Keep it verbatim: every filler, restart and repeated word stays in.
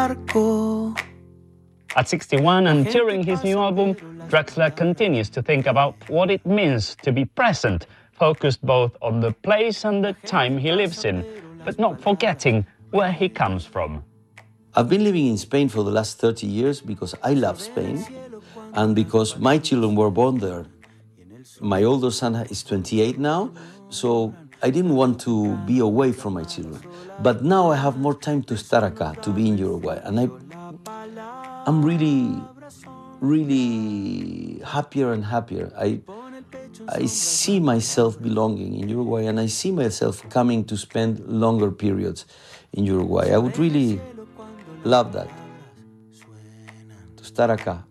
At sixty-one and touring his new album, Drexler continues to think about what it means to be present, focused both on the place and the time he lives in, but not forgetting where he comes from. I've been living in Spain for the last thirty years because I love Spain and because my children were born there. My older son is twenty-eight now, so I didn't want to be away from my children. But now I have more time to estar acá, to be in Uruguay. And I, I'm really, really happier and happier. I, I see myself belonging in Uruguay, and I see myself coming to spend longer periods in Uruguay. I would really love that, to estar acá.